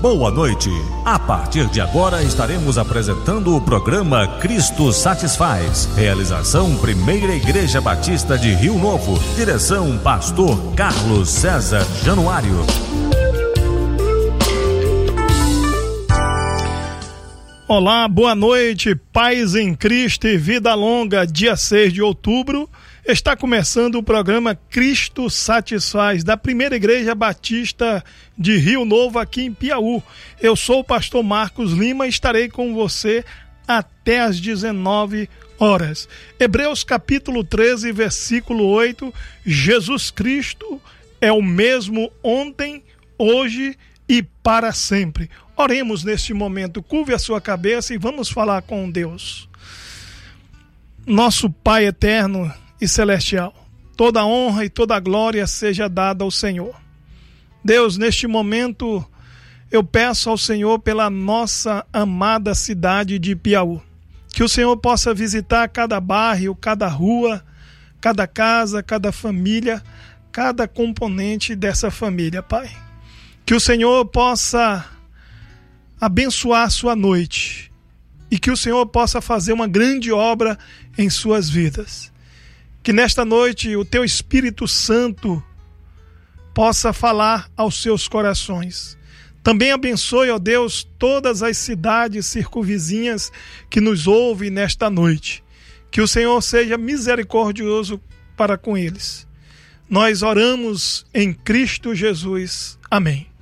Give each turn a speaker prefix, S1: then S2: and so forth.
S1: boa noite. A partir de agora estaremos apresentando o programa Cristo Satisfaz. Realização Primeira Igreja Batista de Rio Novo. Direção Pastor Carlos César Januário.
S2: Olá, boa noite, paz em Cristo e vida longa. Dia 6 de outubro está começando o programa Cristo Satisfaz, da Primeira Igreja Batista de Rio Novo, aqui em Piauí. Eu sou o pastor Marcos Lima e estarei com você até às 19 horas. Hebreus capítulo 13, versículo 8, Jesus Cristo é o mesmo ontem, hoje e para sempre. Oremos neste momento, curve a sua cabeça e vamos falar com Deus. Nosso Pai eterno e celestial, toda honra e toda glória seja dada ao Senhor. Deus, neste momento eu peço ao Senhor pela nossa amada cidade de Piauí, que o Senhor possa visitar cada bairro, cada rua, cada casa, cada família, cada componente dessa família, Pai. Que o Senhor possa abençoar a sua noite e que o Senhor possa fazer uma grande obra em suas vidas. Que nesta noite o teu Espírito Santo possa falar aos seus corações. Também abençoe, ó Deus, todas as cidades circunvizinhas que nos ouvem nesta noite. Que o Senhor seja misericordioso para com eles. Nós oramos em Cristo Jesus. Amém.